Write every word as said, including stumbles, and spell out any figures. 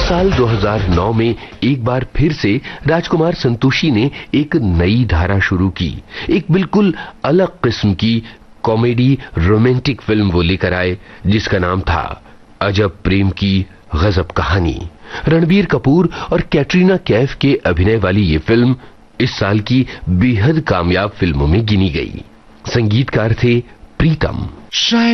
साल दो हज़ार नौ में एक बार फिर से राजकुमार संतोषी ने एक नई धारा शुरू की। एक बिल्कुल अलग किस्म की कॉमेडी रोमांटिक फिल्म वो लेकर आए जिसका नाम था अजब प्रेम की गजब कहानी। रणबीर कपूर और कैटरीना कैफ के अभिनय वाली ये फिल्म इस साल की बेहद कामयाब फिल्मों में गिनी गई। संगीतकार थे प्रीतम।